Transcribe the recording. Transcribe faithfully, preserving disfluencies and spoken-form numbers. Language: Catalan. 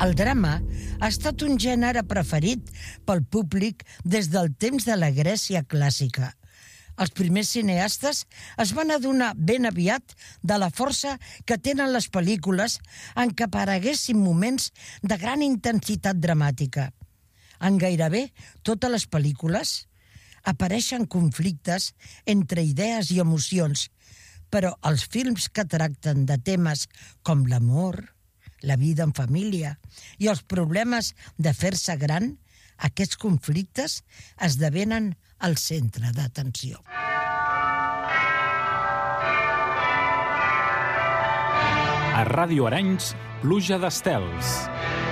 El drama ha estat un gènere preferit pel públic des del temps de la Grècia clàssica. Els primers cineastes es van adonar ben aviat de la força que tenen les pel·lícules en què apareguessin moments de gran intensitat dramàtica. En gairebé totes les pel·lícules apareixen conflictes entre idees i emocions, però els films que tracten de temes com l'amor, la vida en família i els problemes de fer-se gran, aquests conflictes esdevenen el centre d'atenció. A Ràdio Arenys, Pluja d'estels.